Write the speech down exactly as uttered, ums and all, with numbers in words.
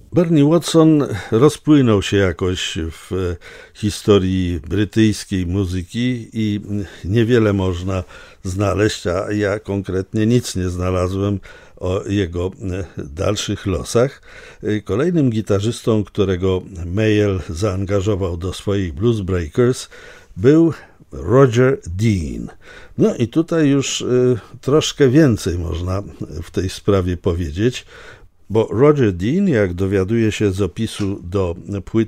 Bernie Watson rozpłynął się jakoś w historii brytyjskiej muzyki i niewiele można znaleźć, a ja konkretnie nic nie znalazłem o jego dalszych losach. Kolejnym gitarzystą, którego Mayall zaangażował do swoich Blues Breakers, był Roger Dean. No i tutaj już troszkę więcej można w tej sprawie powiedzieć, bo Roger Dean, jak dowiaduje się z opisu do płyty